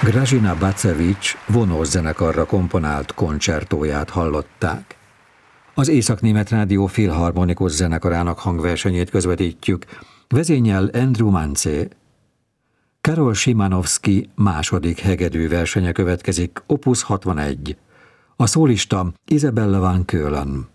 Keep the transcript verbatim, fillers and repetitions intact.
Grażyna Bacevich vonószenekarra komponált koncertóját hallották. Az Észak-Német Rádió Filharmonikus Zenekarának hangversenyét közvetítjük, vezényel Andrew Manze. Karol Szymanowski második hegedű versenye következik, opus hatvanegy. A szólista Isabella van Keulen.